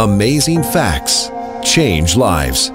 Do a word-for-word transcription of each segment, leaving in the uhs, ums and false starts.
Amazing facts change lives.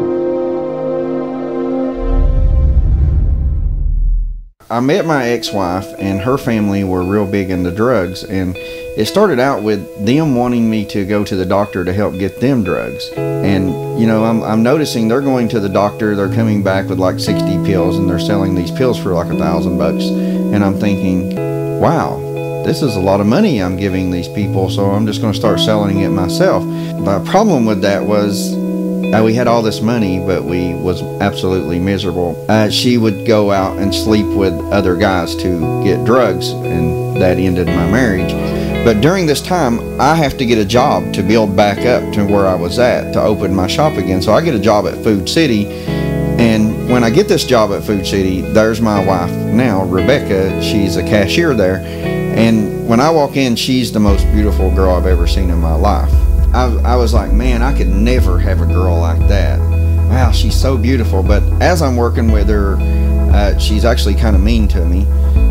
I met my ex-wife, and her family were real big into drugs, and it started out with them wanting me to go to the doctor to help get them drugs. And you know, I'm, I'm noticing they're going to the doctor, they're coming back with like sixty pills, and they're selling these pills for like a thousand bucks. And I'm thinking, wow, this is a lot of money I'm giving these people, so I'm just going to start selling it myself. The problem with that was uh, we had all this money, but we was absolutely miserable. Uh, she would go out and sleep with other guys to get drugs, and that ended my marriage. But during this time, I have to get a job to build back up to where I was at, to open my shop again. So I get a job at Food City, and when I get this job at Food City, there's my wife now, Rebecca. She's a cashier there. And when I walk in, she's the most beautiful girl I've ever seen in my life. I, I was like, man, I could never have a girl like that. Wow, she's so beautiful. But as I'm working with her, uh, she's actually kind of mean to me.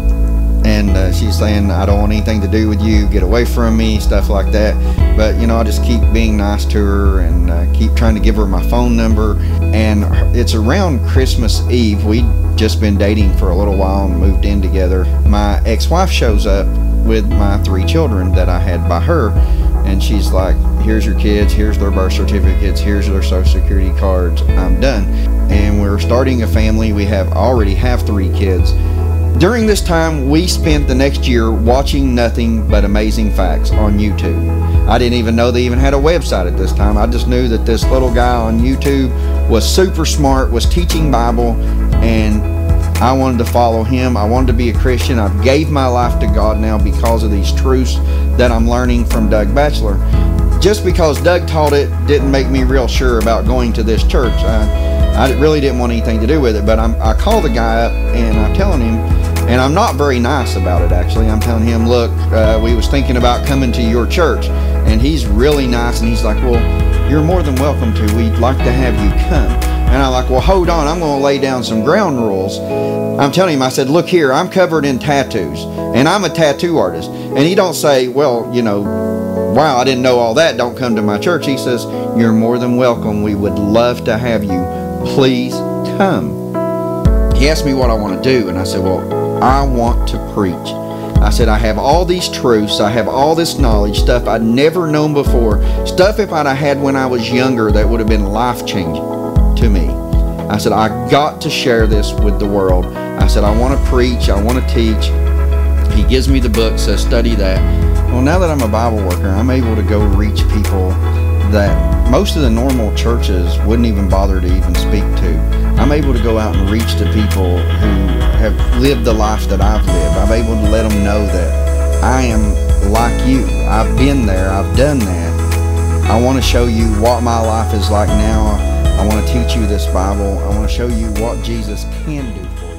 And uh, she's saying, I don't want anything to do with you, get away from me, stuff like that. But, you know, I just keep being nice to her and uh, keep trying to give her my phone number. And it's around Christmas Eve. We'd just been dating for a little while and moved in together. My ex-wife shows up with my three children that I had by her. And she's like, here's your kids, here's their birth certificates, here's their social security cards, I'm done. And we're starting a family. We have already have three kids. During this time, we spent the next year watching nothing but amazing facts on YouTube. I didn't even know they even had a website at this time. I just knew that this little guy on YouTube was super smart, was teaching Bible, and I wanted to follow him. I wanted to be a Christian. I gave my life to God now because of these truths that I'm learning from Doug Batchelor. Just because Doug taught it didn't make me real sure about going to this church. I, I really didn't want anything to do with it, but I'm, I call the guy up and I'm telling him, and I'm not very nice about it actually. I'm telling him, look, uh, we was thinking about coming to your church, and he's really nice, and he's like, well, you're more than welcome to. We'd like to have you come. And I'm like, well, hold on, I'm going to lay down some ground rules. I'm telling him, I said, look here, I'm covered in tattoos, and I'm a tattoo artist. And he don't say, well, you know, wow, I didn't know all that, don't come to my church. He says, you're more than welcome. We would love to have you. Please come. He asked me what I want to do, and I said, well, I want to preach. I said, I have all these truths, I have all this knowledge, stuff I'd never known before, stuff if I'd have had when I was younger that would have been life-changing to me. I said, I got to share this with the world. I said, I want to preach, I want to teach. He gives me the book, says study that. Well, now that I'm a Bible worker, I'm able to go reach people that most of the normal churches wouldn't even bother to even speak to. I'm able to go out and reach to people who have lived the life that I've lived. I'm able to let them know that I am like you. I've been there, I've done that. I want to show you what my life is like now. I want to teach you this Bible. I want to show you what Jesus can do for you.